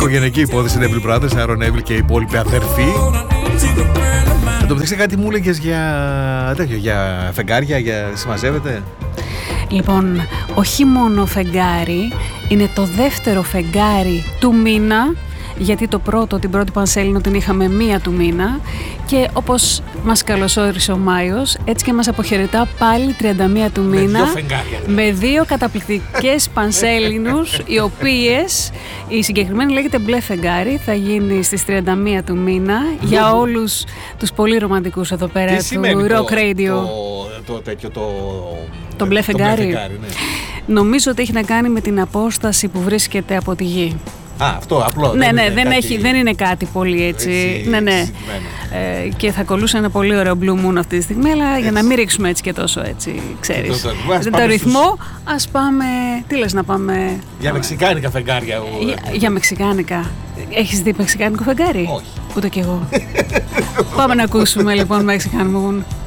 οικογενειακή υπόθεση Neville Brothers, Aaron Neville και οι υπόλοιποι αδερφοί. Εν τω μεταξύ κάτι μου έλεγες για φεγγάρια, συμμαζεύετε? Λοιπόν, όχι μόνο φεγγάρι, είναι το δεύτερο φεγγάρι του μήνα, γιατί την πρώτη Πανσέλινο την είχαμε μία του μήνα και όπως μας καλωσόρισε ο Μάιος, έτσι και μας αποχαιρετά πάλι 31 του μήνα με δύο καταπληκτικές Πανσέλινους, οι οποίες η συγκεκριμένη λέγεται μπλε φεγγάρι, θα γίνει στις 31 του μήνα για όλους τους πολύ ρομαντικούς εδώ πέρα του Rock Radio. Το μπλε φεγγάρι, ναι. Νομίζω ότι έχει να κάνει με την απόσταση που βρίσκεται από τη γη. Αυτό απλό. Ναι, δεν είναι κάτι πολύ έτσι. Ναι. Και θα κολούσε ένα πολύ ωραίο Blue Moon αυτή τη στιγμή, αλλά για να μην ρίξουμε έτσι και τόσο έτσι, ξέρεις. Το ρυθμό, ας πάμε. Τι λες να πάμε? Για μεξικάνικα φεγγάρια. Για μεξικάνικα. Έχεις δει μεξικάνικο φεγγάρι? Όχι. Ούτε κι εγώ. Πάμε να ακούσουμε λοιπόν Mexican Moon.